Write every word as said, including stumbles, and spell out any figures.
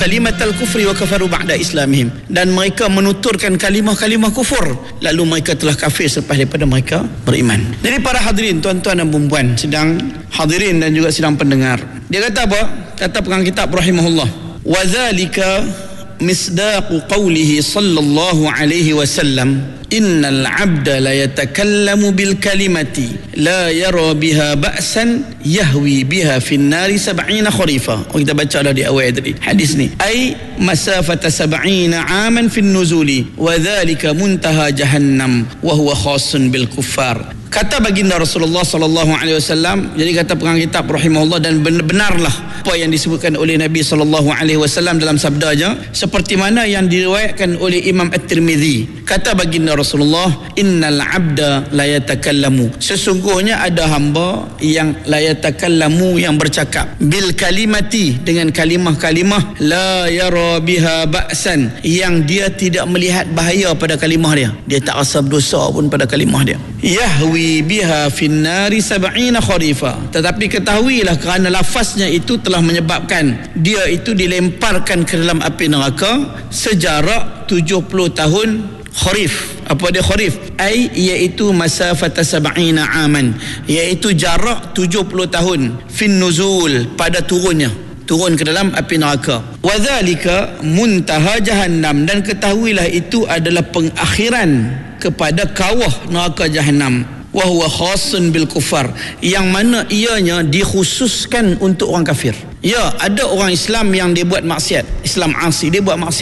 kalimat al-kufri wa kafaru ba'da islamihim, dan mereka menuturkan kalimah-kalimah kufur lalu mereka telah kafir selepas daripada mereka beriman. Jadi para hadirin, tuan-tuan dan puan-puan, sedang hadirin dan juga sedang pendengar, dia kata apa? Kata pengarang kitab rahimahullah, wa dzalika misdaqu qawlihi sallallahu alaihi wasallam, innal abda la yatakallamu bil kalimati la yara biha ba'san yahwi biha fin nari sab'ina kharifa. Oh, kita baca dah di awal tadi hadis ni, ai masafata sab'ina aman fin nuzuli wa dhalika muntaha jahannam wa huwa khasun bil kuffar. Kata baginda Rasulullah sallallahu alaihi wasallam, jadi kata pengarang kitab rahimahullah, dan benarlah apa yang disebutkan oleh Nabi sallallahu alaihi wasallam dalam sabdanya seperti mana yang diriwayatkan oleh Imam At-Tirmizi. Kata baginda Rasulullah, innal abda la yatakallamu, sesungguhnya ada hamba yang la yatakallamu, yang bercakap, bil kalimati, dengan kalimah-kalimah, la yara biha ba'san, yang dia tidak melihat bahaya pada kalimah dia, dia tak rasa berdosa pun pada kalimah dia, yahwi biha fin nari sab'ina kharifa, tetapi ketahuilah kerana lafaznya itu telah menyebabkan dia itu dilemparkan ke dalam api neraka sejarak tujuh puluh tahun kharif. Apa dia kharif? Ai iaitu masafata sab'ina aman, iaitu jarak tujuh puluh tahun, fin nuzul, pada turunnya, turun ke dalam api neraka. Wa dzalika muntaha jahannam, dan ketahuilah itu adalah pengakhiran kepada kawah neraka jahannam. Wa huwa khasun bil kufar, yang mana ianya dikhususkan untuk orang kafir. Ya, ada orang Islam yang dia buat maksiat, Islam asi, dia buat maksiat,